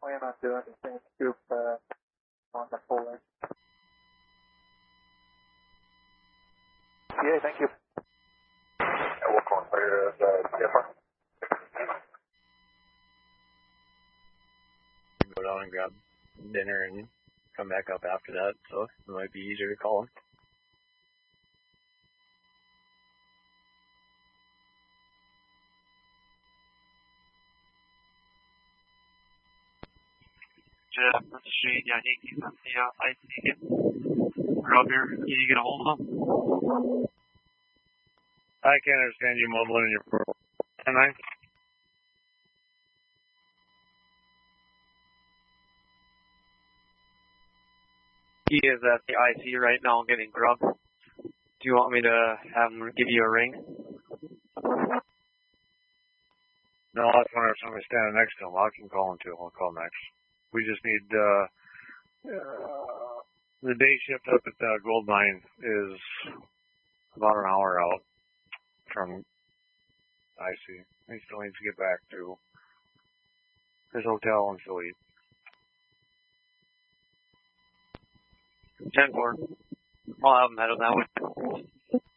plan on doing the same scoop on the full length. Yeah, thank you. Yeah, we'll call later as CFR. Go down and grab dinner and come back up after that, so it might be easier to call him. Jeff, this is Shane. Yeah, 18 on the IC. Rob here. Can you get a hold of him? I can't understand you mumbling in your phone. Can I? He is at the IC right now getting grub. Do you want me to have him give you a ring? No, I just wonder if somebody's standing next to him. I can call him too. I'll call next. We just need, the day shift up at the gold mine is about an hour out from IC. He still needs to get back to his hotel and still eat. 10-4. I'll have him head on that way.